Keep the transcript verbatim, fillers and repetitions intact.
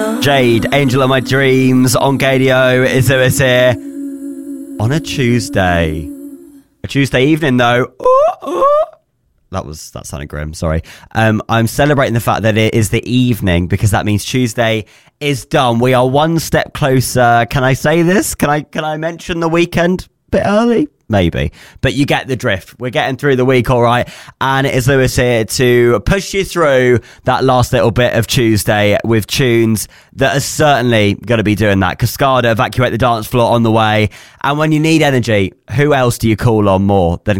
Jade, Angel of My Dreams on Gadio. Is Lewis here on a Tuesday. A Tuesday evening, though. Ooh, ooh. That was that sounded grim. Sorry. Um, I'm celebrating the fact that it is the evening because that means Tuesday is done. We are one step closer. Can I say this? Can I can I mention the weekend a bit early? Maybe, but you get the drift. We're getting through the week, all right. And it is Lewis here to push you through that last little bit of Tuesday with tunes that are certainly going to be doing that. Cascada, Evacuate the Dance Floor on the way. And when you need energy, who else do you call on more than